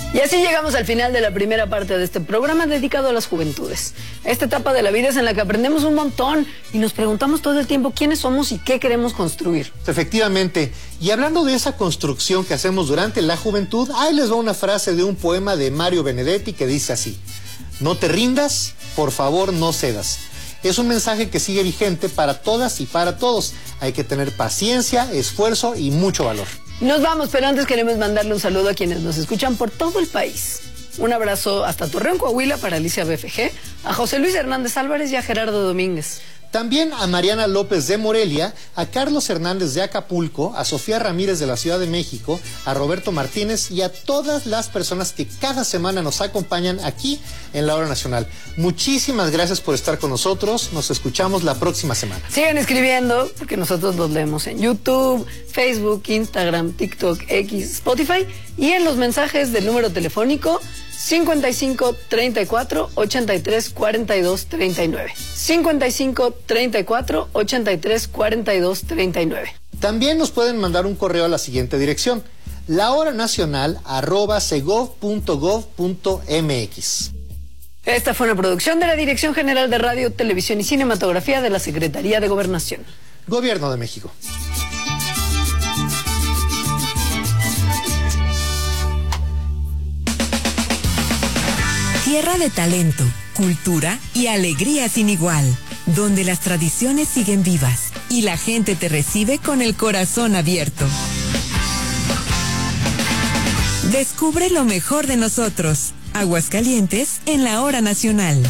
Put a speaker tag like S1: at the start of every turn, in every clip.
S1: Y así llegamos al final de la primera parte de este programa dedicado a las juventudes. Esta etapa de la vida es en la que aprendemos un montón y nos preguntamos todo el tiempo quiénes somos y qué queremos construir.
S2: Efectivamente, y hablando de esa construcción que hacemos durante la juventud, ahí les va una frase de un poema de Mario Benedetti que dice así: no te rindas, por favor no cedas. Es un mensaje que sigue vigente para todas y para todos. Hay que tener paciencia, esfuerzo y mucho valor.
S1: Nos vamos, pero antes queremos mandarle un saludo a quienes nos escuchan por todo el país. Un abrazo hasta Torreón, Coahuila, para Alicia BFG, a José Luis Hernández Álvarez y a Gerardo Domínguez.
S2: También a Mariana López de Morelia, a Carlos Hernández de Acapulco, a Sofía Ramírez de la Ciudad de México, a Roberto Martínez y a todas las personas que cada semana nos acompañan aquí en La Hora Nacional. Muchísimas gracias por estar con nosotros. Nos escuchamos la próxima semana.
S1: Sigan escribiendo, porque nosotros los leemos en YouTube, Facebook, Instagram, TikTok, X, Spotify y en los mensajes del número telefónico 55 34 83 42 39. 55 34 83 42 39.
S2: También nos pueden mandar un correo a la siguiente dirección: lahoranacional@segov.gov.mx.
S1: Esta fue una producción de la Dirección General de Radio, Televisión y Cinematografía de la Secretaría de Gobernación.
S2: Gobierno de México.
S3: Tierra de talento, cultura y alegría sin igual, donde las tradiciones siguen vivas y la gente te recibe con el corazón abierto. Descubre lo mejor de nosotros. Aguascalientes en La Hora Nacional.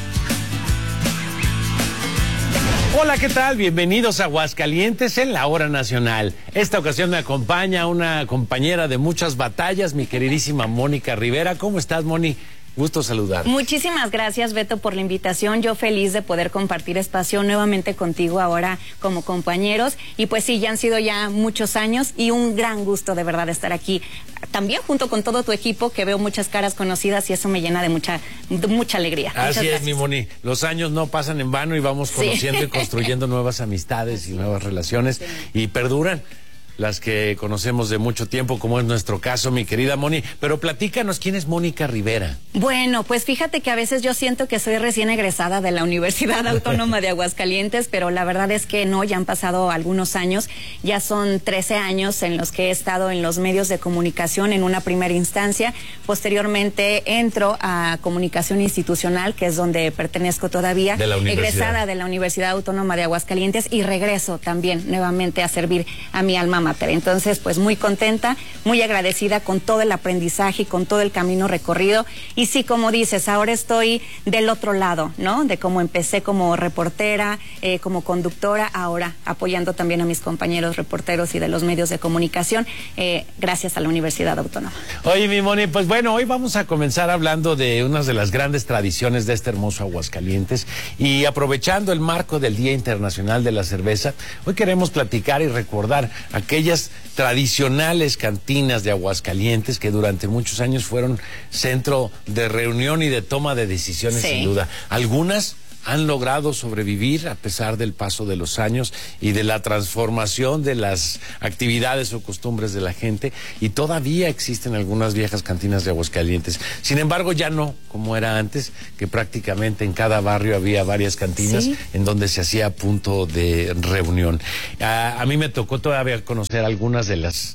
S4: Hola, ¿qué tal? Bienvenidos a Aguascalientes en La Hora Nacional. Esta ocasión me acompaña una compañera de muchas batallas, mi queridísima Mónica Rivera. ¿Cómo estás, Moni? Gusto saludar.
S5: Muchísimas gracias, Beto, por la invitación. Yo feliz de poder compartir espacio nuevamente contigo ahora como compañeros. Y pues sí, ya han sido ya muchos años y un gran gusto de verdad estar aquí. También junto con todo tu equipo, que veo muchas caras conocidas y eso me llena de mucha alegría.
S4: Así es, mi Moni. Los años no pasan en vano y vamos conociendo y construyendo nuevas amistades y nuevas relaciones y perduran las que conocemos de mucho tiempo, como es nuestro caso, mi querida Moni. Pero platícanos, ¿quién es Mónica Rivera?
S5: Bueno, pues fíjate que a veces yo siento que soy recién egresada de la Universidad Autónoma de Aguascalientes, pero la verdad es que no, ya han pasado algunos años, ya son 13 años en los que he estado en los medios de comunicación en una primera instancia. Posteriormente entro a Comunicación Institucional, que es donde pertenezco todavía, egresada de la Universidad Autónoma de Aguascalientes, y regreso también nuevamente a servir a mi alma mater. Entonces, pues muy contenta, muy agradecida con todo el aprendizaje y con todo el camino recorrido. Y sí, como dices, ahora estoy del otro lado, ¿no? De cómo empecé como reportera, como conductora, ahora apoyando también a mis compañeros reporteros y de los medios de comunicación, gracias a la Universidad Autónoma.
S4: Oye, mi Moni, pues bueno, hoy vamos a comenzar hablando de una de las grandes tradiciones de este hermoso Aguascalientes y aprovechando el marco del Día Internacional de la Cerveza, hoy queremos platicar y recordar aquellas tradicionales cantinas de Aguascalientes que durante muchos años fueron centro de reunión y de toma de decisiones, sin duda. Algunas han logrado sobrevivir a pesar del paso de los años y de la transformación de las actividades o costumbres de la gente, y todavía existen algunas viejas cantinas de Aguascalientes. Sin embargo, ya no como era antes, que prácticamente en cada barrio había varias cantinas en donde se hacía punto de reunión. A mí me tocó todavía conocer algunas de las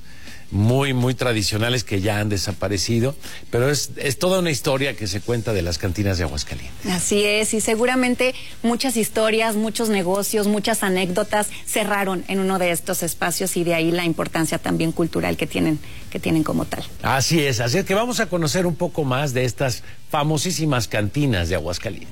S4: muy tradicionales que ya han desaparecido, pero es toda una historia que se cuenta de las cantinas de Aguascalientes.
S5: Así es, y seguramente muchas historias, muchos negocios, muchas anécdotas cerraron en uno de estos espacios, y de ahí la importancia también cultural que tienen como tal.
S4: Así es que vamos a conocer un poco más de estas famosísimas cantinas de Aguascalientes.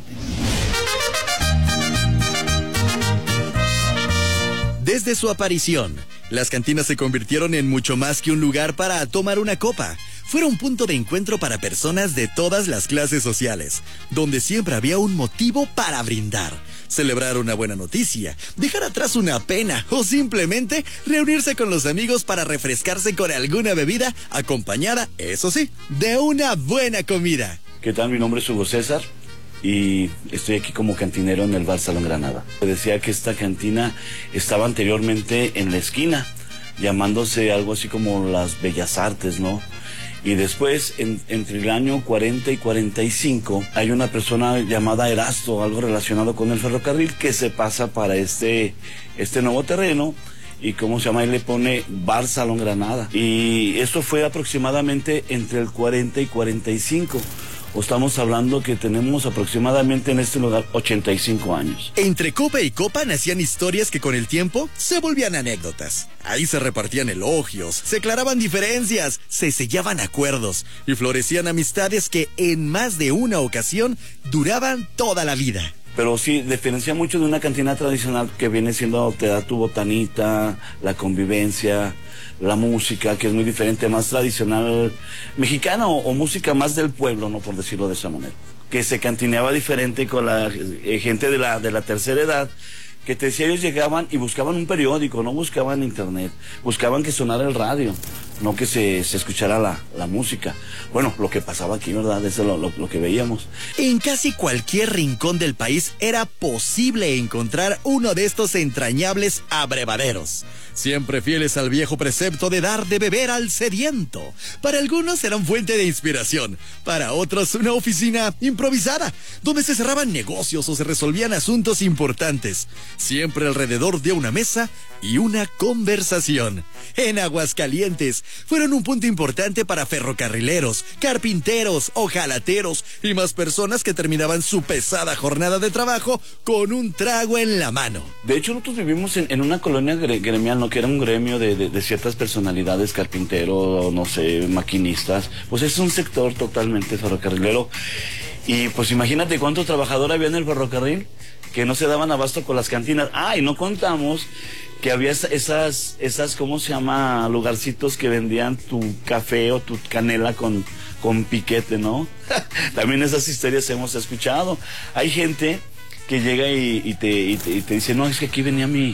S6: Desde su aparición, las cantinas se convirtieron en mucho más que un lugar para tomar una copa. Fueron un punto de encuentro para personas de todas las clases sociales, donde siempre había un motivo para brindar, celebrar una buena noticia, dejar atrás una pena o simplemente reunirse con los amigos para refrescarse con alguna bebida acompañada, eso sí, de una buena comida.
S7: ¿Qué tal? Mi nombre es Hugo César y estoy aquí como cantinero en el Bar Salón Granada. Decía que esta cantina estaba anteriormente en la esquina, llamándose algo así como las Bellas Artes, ¿no? Y después, entre el año 40 y 45, hay una persona llamada Erasto, algo relacionado con el ferrocarril, que se pasa para este nuevo terreno. Y cómo se llama, y le pone Bar Salón Granada. Y esto fue aproximadamente entre el 40 y 45. O estamos hablando que tenemos aproximadamente en este lugar 85 años.
S6: Entre copa y copa nacían historias que con el tiempo se volvían anécdotas. Ahí se repartían elogios, se aclaraban diferencias, se sellaban acuerdos y florecían amistades que en más de una ocasión duraban toda la vida.
S7: Pero sí, diferencia mucho de una cantina tradicional que viene siendo, te da tu botanita, la convivencia, la música, que es muy diferente, más tradicional mexicana o música más del pueblo, no por decirlo de esa manera. Que se cantineaba diferente con la gente de la tercera edad, que te decía, ellos llegaban y buscaban un periódico, no buscaban internet, buscaban que sonara el radio, no que se escuchara la música. Bueno, lo que pasaba aquí, ¿verdad? Eso es lo que veíamos.
S6: En casi cualquier rincón del país era posible encontrar uno de estos entrañables abrevaderos, siempre fieles al viejo precepto de dar de beber al sediento. Para algunos eran fuente de inspiración, para otros una oficina improvisada, donde se cerraban negocios o se resolvían asuntos importantes, siempre alrededor de una mesa y una conversación. En Aguascalientes fueron un punto importante para ferrocarrileros, carpinteros, ojalateros y más personas que terminaban su pesada jornada de trabajo con un trago en la mano.
S7: De hecho, nosotros vivimos en una colonia gremial, ¿no? Que era un gremio de ciertas personalidades, carpinteros, no sé, maquinistas. Pues es un sector totalmente ferrocarrilero. Y pues imagínate cuánto trabajador había en el ferrocarril que no se daban abasto con las cantinas. Ah, y no contamos que había esas, ¿cómo se llama? Lugarcitos que vendían tu café o tu canela con piquete, ¿no? También esas historias hemos escuchado. Hay gente que llega y te dice, no, es que aquí venía mi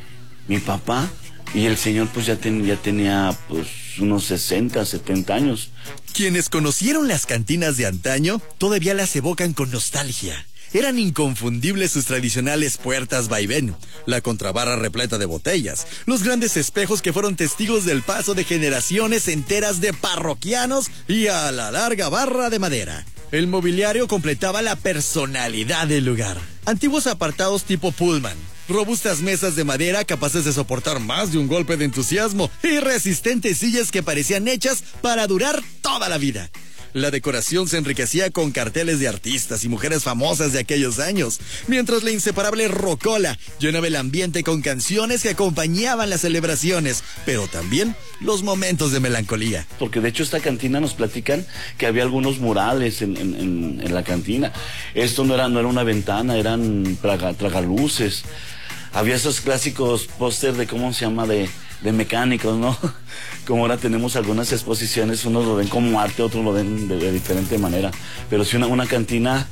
S7: papá, y el señor pues ya tenía pues unos 60, 70 años.
S6: Quienes conocieron las cantinas de antaño todavía las evocan con nostalgia. Eran inconfundibles sus tradicionales puertas vaivén, la contrabarra repleta de botellas, los grandes espejos que fueron testigos del paso de generaciones enteras de parroquianos y a la larga barra de madera. El mobiliario completaba la personalidad del lugar. Antiguos apartados tipo Pullman, robustas mesas de madera capaces de soportar más de un golpe de entusiasmo y resistentes sillas que parecían hechas para durar toda la vida. La decoración se enriquecía con carteles de artistas y mujeres famosas de aquellos años, mientras la inseparable rocola llenaba el ambiente con canciones que acompañaban las celebraciones, pero también los momentos de melancolía.
S7: Porque de hecho esta cantina nos platican que había algunos murales en la cantina. Esto no era una ventana, eran tragaluces. Había esos clásicos póster de, ¿cómo se llama?, de mecánicos, ¿no? Como ahora tenemos algunas exposiciones, unos lo ven como arte, otros lo ven de diferente manera. Pero sí una cantina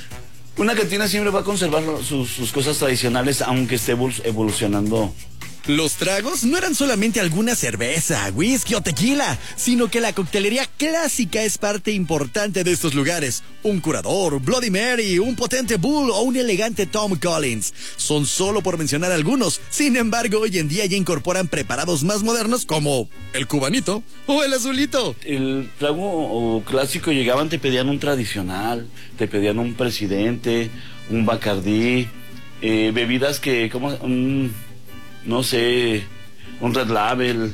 S7: siempre va a conservar sus cosas tradicionales, aunque esté evolucionando.
S6: Los tragos no eran solamente alguna cerveza, whisky o tequila, sino que la coctelería clásica es parte importante de estos lugares. Un curador, Bloody Mary, un potente Bull o un elegante Tom Collins. Son solo por mencionar algunos. Sin embargo, hoy en día ya incorporan preparados más modernos como el cubanito o el azulito.
S7: El trago clásico llegaban, te pedían un tradicional, te pedían un presidente, un Bacardí, bebidas que, no sé, un Red Label.